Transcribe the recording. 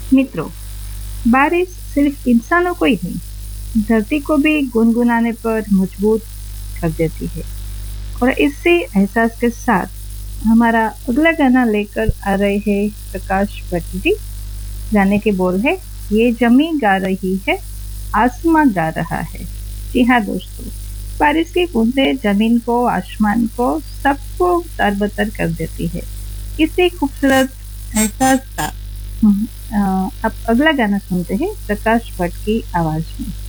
मित्रों, बारिश सिर्फ इंसानों को ही नहीं, धरती को भी गुनगुनाने पर मजबूत कर देती है। और इसी एहसास के साथ हमारा अगला गाना लेकर आ रहे हैं प्रकाश भट्ट जी। गाने के बोल है, ये जमी गा रही है, आसमां गा रहा है। जी हाँ दोस्तों, बारिश की बूंदें जमीन को, आसमान को, सबको तरबतर कर देती है। किसी खूबसूरत एहसास का अब अगला गाना सुनते हैं प्रकाश भट्ट की आवाज में।